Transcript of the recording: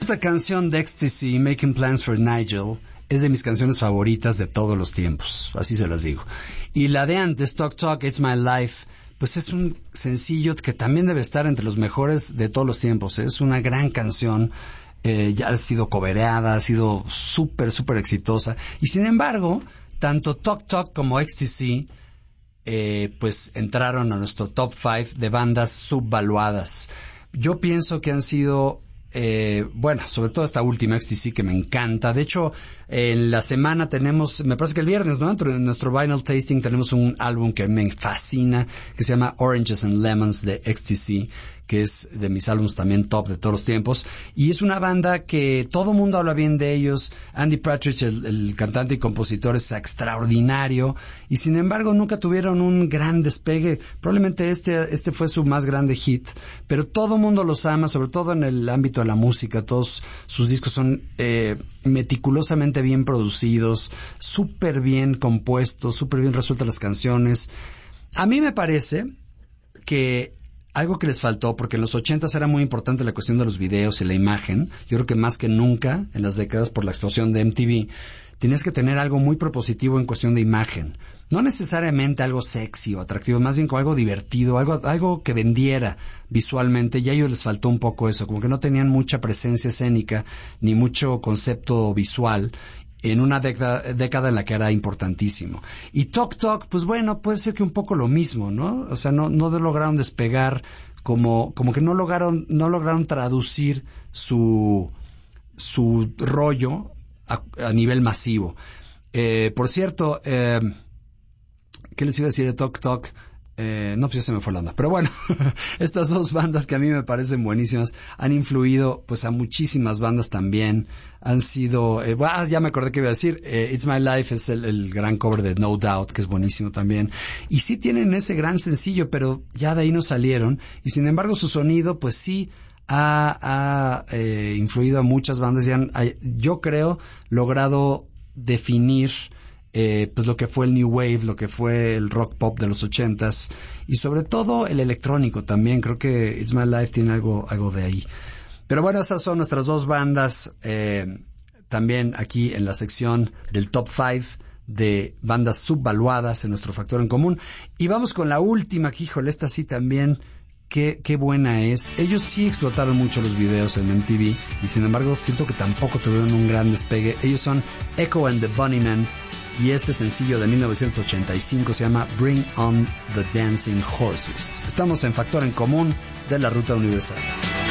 Esta canción de Ecstasy, Making Plans for Nigel, es de mis canciones favoritas de todos los tiempos, así se las digo. Y la de antes, Talk Talk, It's My Life, pues es un sencillo que también debe estar entre los mejores de todos los tiempos. Es una gran canción, ya ha sido cobereada, ha sido súper, súper exitosa. Y sin embargo, tanto Talk Talk como Ecstasy, pues entraron a nuestro top 5 de bandas subvaluadas. Yo pienso que han sido... bueno, sobre todo esta última Ecstasy que me encanta. De hecho, en la semana tenemos, me parece que el viernes, ¿no? En nuestro Vinyl Tasting tenemos un álbum que me fascina, que se llama Oranges and Lemons de Ecstasy, que es de mis álbumes también top de todos los tiempos. Y es una banda que todo mundo habla bien de ellos. Andy Partridge, el cantante y compositor, es extraordinario. Y sin embargo, nunca tuvieron un gran despegue. Probablemente este fue su más grande hit. Pero todo mundo los ama, sobre todo en el ámbito de la música. Todos sus discos son meticulosamente bien producidos, súper bien compuestos, súper bien resueltas las canciones. A mí me parece que algo que les faltó, porque en los 80s era muy importante la cuestión de los videos y la imagen. Yo creo que más que nunca, en las décadas por la explosión de MTV, tenías que tener algo muy propositivo en cuestión de imagen. No necesariamente algo sexy o atractivo, más bien como algo divertido, algo que vendiera visualmente, y a ellos les faltó un poco eso, como que no tenían mucha presencia escénica, ni mucho concepto visual, en una década en la que era importantísimo. Y Talk Talk, pues bueno, puede ser que un poco lo mismo, ¿no? O sea, no lograron despegar, como que no lograron traducir su rollo a nivel masivo. Por cierto, ¿qué les iba a decir de Talk Talk? No, pues ya se me fue la onda. Pero bueno, estas dos bandas que a mí me parecen buenísimas han influido pues a muchísimas bandas también. Han sido... ya me acordé que iba a decir. It's My Life es el gran cover de No Doubt, que es buenísimo también. Y sí tienen ese gran sencillo, pero ya de ahí no salieron. Y sin embargo su sonido pues sí ha influido a muchas bandas y yo creo, logrado definir... pues lo que fue el New Wave, lo que fue el rock pop de los 80s y sobre todo el electrónico también. Creo que It's My Life tiene algo de ahí. Pero bueno, esas son nuestras dos bandas también aquí en la sección del Top 5 de bandas subvaluadas en nuestro factor en común. Y vamos con la última, que híjole, esta sí también... Qué buena es. Ellos sí explotaron mucho los videos en MTV y sin embargo siento que tampoco tuvieron un gran despegue. Ellos son Echo and the Bunnymen y este sencillo de 1985 se llama Bring on the Dancing Horses. Estamos en Factor en Común de la Ruta Universal.